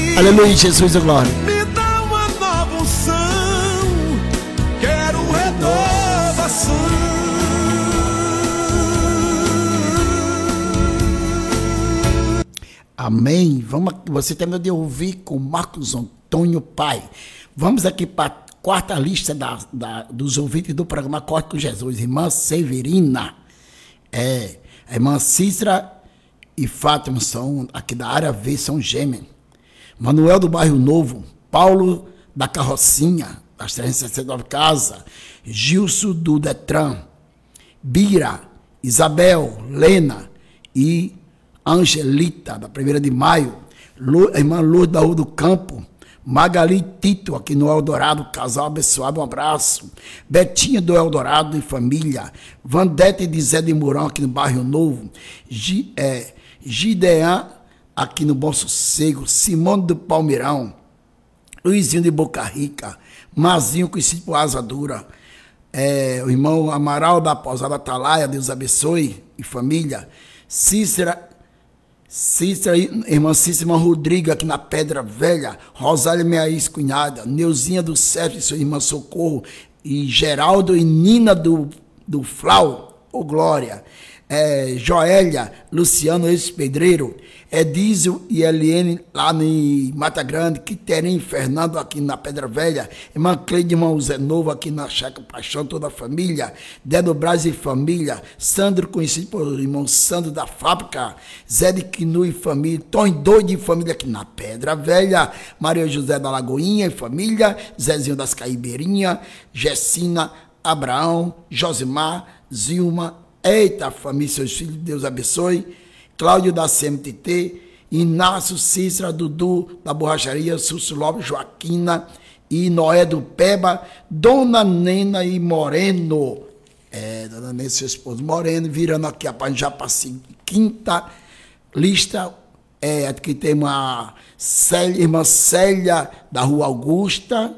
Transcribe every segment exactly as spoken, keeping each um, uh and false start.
Aleluia, Jesus, a glória. Me dá uma nova unção, quero renovação. Amém. Vamos, você terminou de ouvir com Marcos Antônio Pai. Vamos aqui para a quarta lista da, da, dos ouvintes do programa Corte com Jesus. Irmã Severina, é, a irmã Cícera e Fátima são aqui da área V, são gêmeas. Manuel do Bairro Novo, Paulo da Carrocinha, das trezentas e sessenta e nove Casa, Gilson do Detran, Bira, Isabel, Lena e Angelita, da primeira de maio, Lu, a irmã Luz da Rua do Campo, Magali Tito, aqui no Eldorado, casal abençoado, um abraço. Betinha do Eldorado e família, Vandete de Zé de Mourão, aqui no Bairro Novo, G, é, Gidean, aqui no Bom Sossego, Simone do Palmeirão, Luizinho de Boca Rica, Mazinho, conhecido por Asa Dura, é, o irmão Amaral da Pousada Atalaia, Deus abençoe, e família, Cícera, Cícera, irmã Cícera Rodrigo, aqui na Pedra Velha, Rosália Meaís, cunhada, Neuzinha do Sérgio e sua irmã Socorro, e Geraldo e Nina do, do Flau, ô glória, é, Joélia, Luciano, ex-pedreiro, Edísio e Eliane lá em Mata Grande, Quitérim, Fernando aqui na Pedra Velha, irmã Cleide, irmão Zé Novo aqui na Chácara Paixão, toda a família, Dedo Braz e família, Sandro, conhecido por irmão Sandro da Fábrica, Zé de Quinu e família, Tom Doido e família aqui na Pedra Velha, Maria José da Lagoinha e família, Zezinho das Caibeirinhas, Gessina, Abraão, Josimar, Zilma, eita família, seus filhos, Deus abençoe, Cláudio da C M T T, Inácio, Cícera, Dudu da Borracharia, Súcio Lopes, Joaquina e Noé do Peba, Dona Nena e Moreno, é, Dona Nena e seu esposo Moreno, virando aqui a página já para a quinta lista, é, aqui tem uma Célia, irmã Célia da Rua Augusta,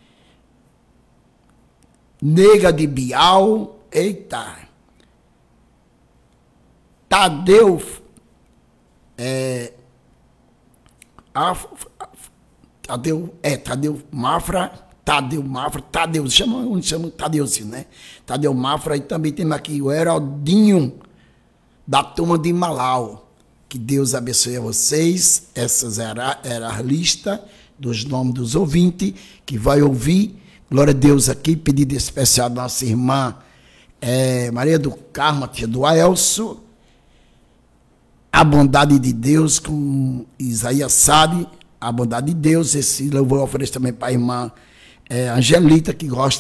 Nega de Bial, eita, Tadeu, É, a, a, Tadeu, é, Tadeu Mafra, Tadeu Mafra, Tadeu, chama, chama Tadeuzinho, né? Tadeu Mafra, e também temos aqui o Heraldinho, da turma de Malau. Que Deus abençoe a vocês. Essas era, era a lista dos nomes dos ouvintes, que vai ouvir. Glória a Deus aqui, pedido especial da nossa irmã é, Maria do Carmo, tia do Aelso. A bondade de Deus, com Isaías sabe, a bondade de Deus. Esse louvor eu ofereço também para a irmã é, Angelita, que gosta